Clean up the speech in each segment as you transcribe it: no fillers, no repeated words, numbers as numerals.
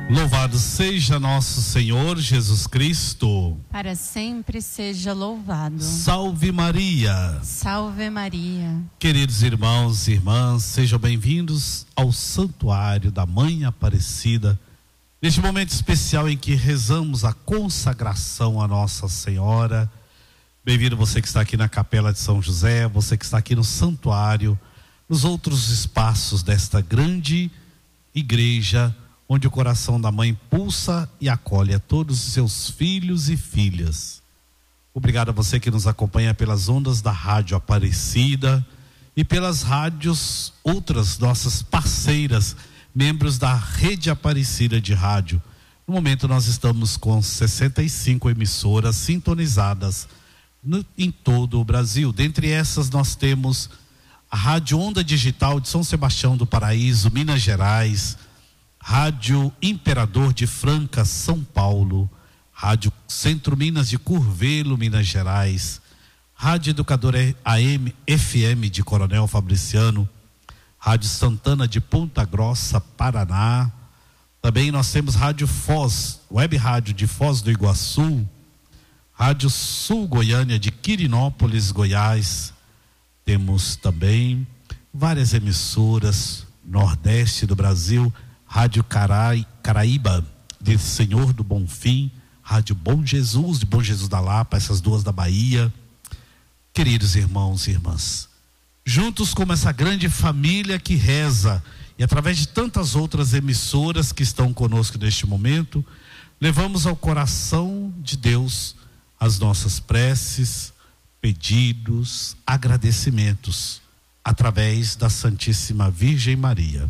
Louvado seja nosso Senhor Jesus Cristo. Para sempre seja louvado. Salve Maria. Salve Maria. Queridos irmãos e irmãs, sejam bem-vindos ao Santuário da Mãe Aparecida. Neste momento especial em que rezamos a consagração à Nossa Senhora. Bem-vindo você que está aqui na Capela de São José, você que está aqui no Santuário, nos outros espaços desta grande igreja, onde o coração da mãe pulsa e acolhe a todos os seus filhos e filhas. Obrigado a você que nos acompanha pelas ondas da Rádio Aparecida e pelas rádios, outras nossas parceiras, membros da Rede Aparecida de Rádio. No momento nós estamos com 65 emissoras sintonizadas em todo o Brasil. Dentre essas nós temos a Rádio Onda Digital de São Sebastião do Paraíso, Minas Gerais, Rádio Imperador de Franca, São Paulo, Rádio Centro Minas de Curvelo, Minas Gerais, Rádio Educadora AM, FM de Coronel Fabriciano, Rádio Santana de Ponta Grossa, Paraná. Também nós temos Rádio Foz, Web Rádio de Foz do Iguaçu, Rádio Sul Goiânia de Quirinópolis, Goiás. Temos também várias emissoras, Nordeste do Brasil, Rádio Caraíba de Senhor do Bonfim, Rádio Bom Jesus de Bom Jesus da Lapa, essas duas da Bahia. Queridos irmãos e irmãs, juntos como essa grande família que reza, e através de tantas outras emissoras que estão conosco neste momento, levamos ao coração de Deus as nossas preces, pedidos, agradecimentos, através da Santíssima Virgem Maria.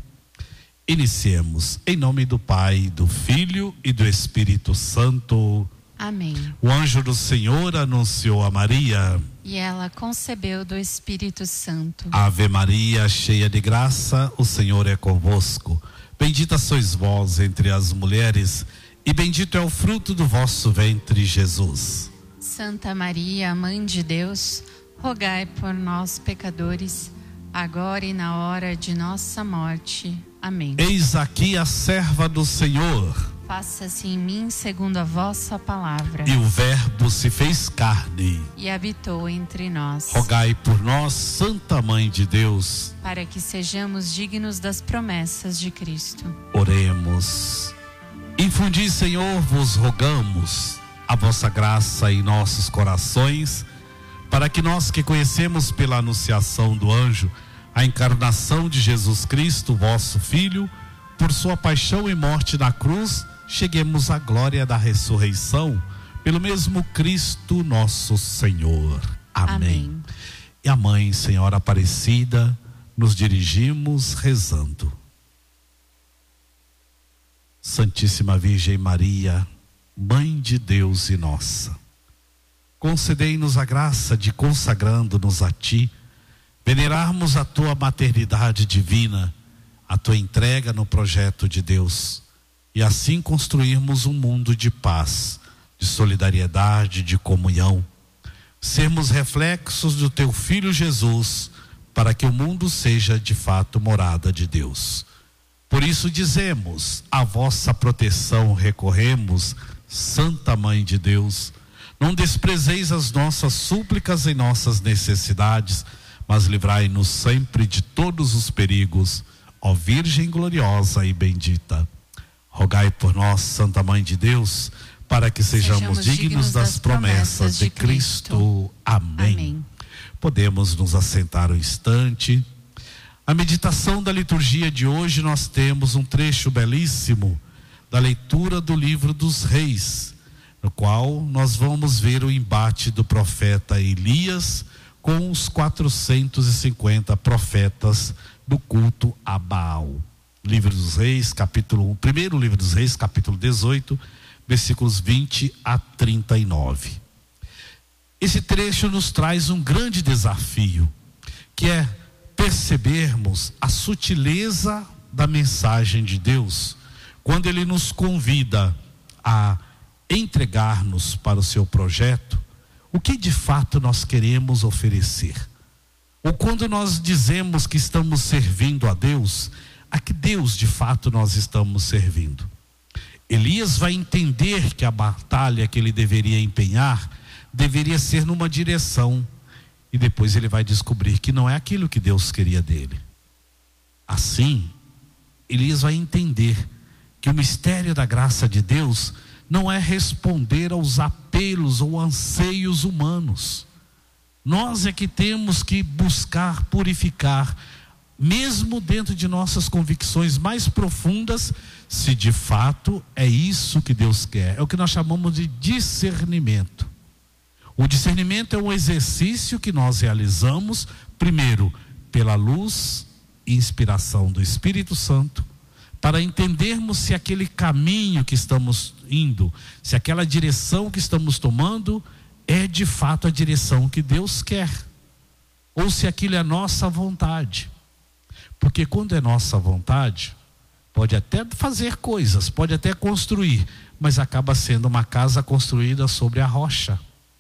Iniciemos em nome do Pai, do Filho e do Espírito Santo. Amém. O anjo do Senhor anunciou a Maria, e ela concebeu do Espírito Santo. Ave Maria, cheia de graça, o Senhor é convosco. Bendita sois vós entre as mulheres, e bendito é o fruto do vosso ventre, Jesus. Santa Maria, Mãe de Deus, rogai por nós, pecadores, agora e na hora de nossa morte. Amém. Eis aqui a serva do Senhor. Faça-se em mim segundo a vossa palavra. E o Verbo se fez carne e habitou entre nós. Rogai por nós, Santa Mãe de Deus, para que sejamos dignos das promessas de Cristo. Oremos. Infundi, Senhor, vos rogamos a vossa graça em nossos corações, para que nós que conhecemos pela anunciação do anjo a encarnação de Jesus Cristo, vosso Filho, por sua paixão e morte na cruz, cheguemos à glória da ressurreição, pelo mesmo Cristo nosso Senhor. Amém. Amém. E a Mãe Senhora Aparecida, nos dirigimos rezando. Santíssima Virgem Maria, Mãe de Deus e nossa, concedei-nos a graça de, consagrando-nos a Ti, venerarmos a Tua maternidade divina, a Tua entrega no projeto de Deus, e assim construirmos um mundo de paz, de solidariedade, de comunhão, sermos reflexos do Teu Filho Jesus, para que o mundo seja de fato morada de Deus. Por isso dizemos, a vossa proteção recorremos, Santa Mãe de Deus. Não desprezeis as nossas súplicas e nossas necessidades, mas livrai-nos sempre de todos os perigos, ó Virgem gloriosa e bendita. Rogai por nós, Santa Mãe de Deus, para que sejamos dignos das promessas de Cristo. Amém. Amém. Podemos nos assentar um instante. A meditação da liturgia de hoje, nós temos um trecho belíssimo da leitura do livro dos Reis, no qual nós vamos ver o embate do profeta Elias com os 450 profetas do culto a Baal. Livro dos Reis, capítulo 1, primeiro livro dos Reis, capítulo 18, versículos 20 a 39. Esse trecho nos traz um grande desafio, que é percebermos a sutileza da mensagem de Deus, quando Ele nos convida a entregar-nos para o seu projeto, o que de fato nós queremos oferecer. Ou quando nós dizemos que estamos servindo a Deus, a que Deus de fato nós estamos servindo. Elias vai entender que a batalha que ele deveria empenhar deveria ser numa direção, e depois ele vai descobrir que não é aquilo que Deus queria dele. Assim, Elias vai entender que o mistério da graça de Deus não é responder aos apelos ou anseios humanos. Nós é que temos que buscar purificar, mesmo dentro de nossas convicções mais profundas, se de fato é isso que Deus quer. É o que nós chamamos de discernimento. O discernimento é um exercício que nós realizamos, primeiro, pela luz e inspiração do Espírito Santo, para entendermos se aquele caminho que estamos indo, se aquela direção que estamos tomando é de fato a direção que Deus quer, ou se aquilo é nossa vontade. Porque quando é nossa vontade, pode até fazer coisas, pode até construir, mas acaba sendo uma casa construída sobre a rocha.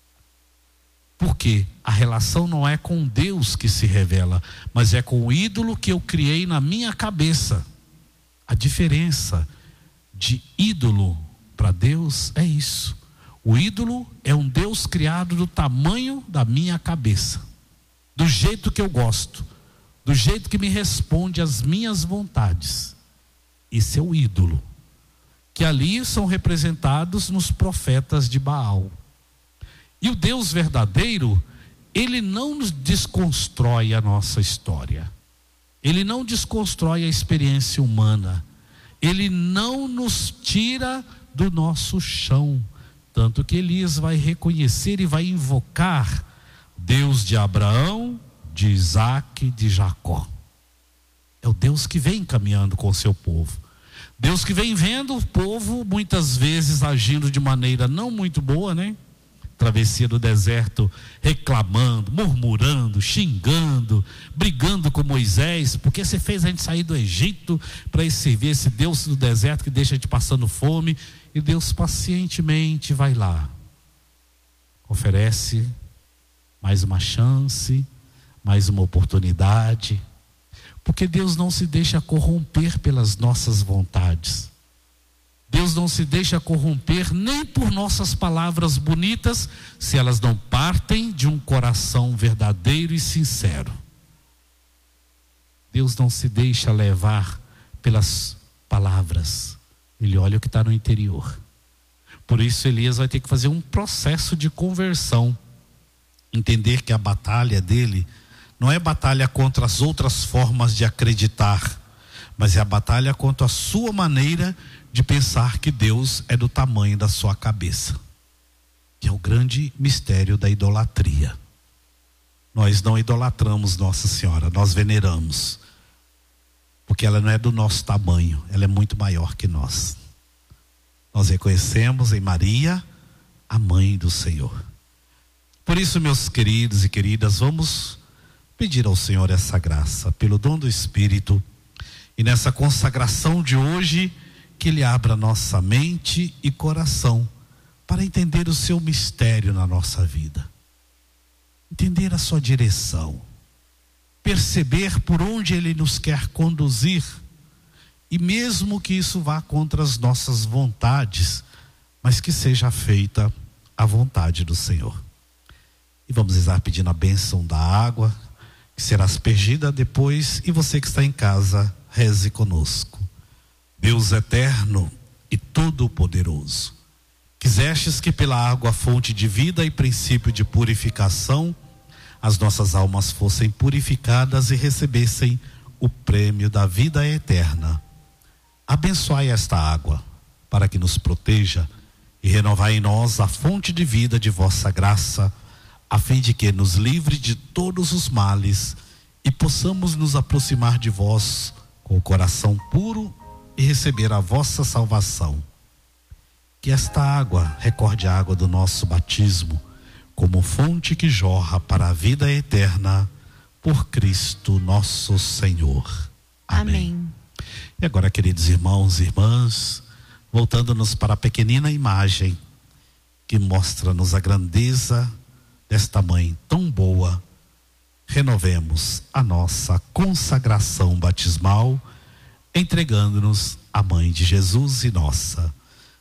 Porque a relação não é com Deus que se revela, mas é com o ídolo que eu criei na minha cabeça. A diferença de ídolo para Deus é isso. O ídolo é um Deus criado do tamanho da minha cabeça, do jeito que eu gosto, do jeito que me responde às minhas vontades. Esse é o ídolo, que ali são representados nos profetas de Baal. E o Deus verdadeiro, ele não nos desconstrói a nossa história. Ele não desconstrói a experiência humana. Ele não nos tira do nosso chão. Tanto que Elias vai reconhecer e vai invocar Deus de Abraão, de Isaac, de Jacó. É o Deus que vem caminhando com o seu povo. Deus que vem vendo o povo muitas vezes agindo de maneira não muito boa, né? Travessia do deserto, reclamando, murmurando, xingando, brigando com Moisés, porque você fez a gente sair do Egito para servir esse Deus do deserto que deixa a gente passando fome. E Deus pacientemente vai lá, oferece mais uma chance, mais uma oportunidade, porque Deus não se deixa corromper pelas nossas vontades. Deus não se deixa corromper nem por nossas palavras bonitas, se elas não partem de um coração verdadeiro e sincero. Deus não se deixa levar pelas palavras. Ele olha o que está no interior. Por isso Elias vai ter que fazer um processo de conversão. Entender que a batalha dele não é batalha contra as outras formas de acreditar, mas é a batalha contra a sua maneira de pensar que Deus é do tamanho da sua cabeça, que é o grande mistério da idolatria. Nós não idolatramos Nossa Senhora, nós veneramos, porque ela não é do nosso tamanho, ela é muito maior que nós. Nós reconhecemos em Maria a mãe do Senhor. Por isso, meus queridos e queridas, vamos pedir ao Senhor essa graça, pelo dom do Espírito, e nessa consagração de hoje, que Ele abra nossa mente e coração para entender o seu mistério na nossa vida, entender a sua direção, perceber por onde Ele nos quer conduzir, e mesmo que isso vá contra as nossas vontades, mas que seja feita a vontade do Senhor. E vamos estar pedindo a bênção da água, que será aspergida depois, e você que está em casa, reze conosco. Deus eterno e todo-poderoso, quisestes que pela água fonte de vida e princípio de purificação, as nossas almas fossem purificadas e recebessem o prêmio da vida eterna. Abençoai esta água, para que nos proteja, e renovai em nós a fonte de vida de vossa graça, a fim de que nos livre de todos os males e possamos nos aproximar de vós com o coração puro e receber a vossa salvação. Que esta água recorde a água do nosso batismo, como fonte que jorra para a vida eterna, por Cristo nosso Senhor. Amém. E agora, queridos irmãos e irmãs, voltando-nos para a pequenina imagem que mostra-nos a grandeza desta mãe tão boa, renovemos a nossa consagração batismal, entregando-nos à mãe de Jesus e nossa.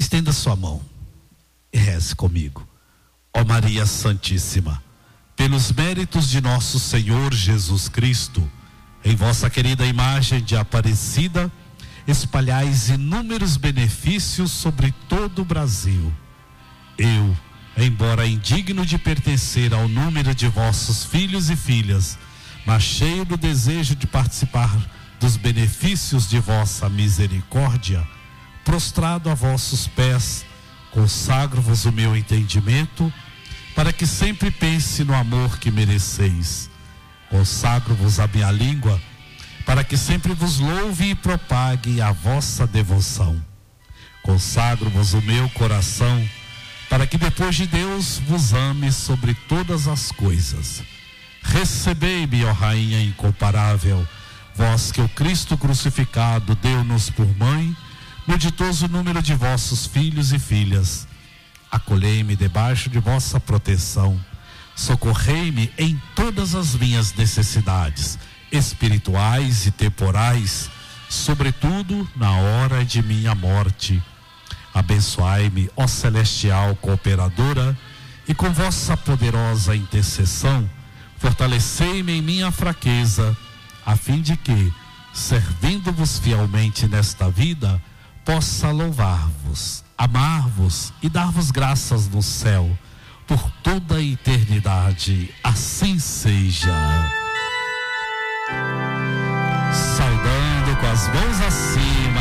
Estenda sua mão e reze comigo. Ó Maria Santíssima, pelos méritos de nosso Senhor Jesus Cristo, em vossa querida imagem de Aparecida, espalhais inúmeros benefícios sobre todo o Brasil. Eu, embora indigno de pertencer ao número de vossos filhos e filhas, mas cheio do desejo de participar dos benefícios de vossa misericórdia, prostrado a vossos pés, consagro-vos o meu entendimento, para que sempre pense no amor que mereceis. Consagro-vos a minha língua, para que sempre vos louve e propague a vossa devoção. Consagro-vos o meu coração, para que depois de Deus vos ame sobre todas as coisas. Recebei-me, ó Rainha incomparável, vós que o Cristo crucificado deu-nos por mãe, no ditoso número de vossos filhos e filhas. Acolhei-me debaixo de vossa proteção, socorrei-me em todas as minhas necessidades, espirituais e temporais, sobretudo na hora de minha morte. Abençoai-me, ó celestial cooperadora, e com vossa poderosa intercessão, fortalecei-me em minha fraqueza, a fim de que, servindo-vos fielmente nesta vida, possa louvar-vos, amar-vos e dar-vos graças no céu, por toda a eternidade. Assim seja. Saudando com as mãos assim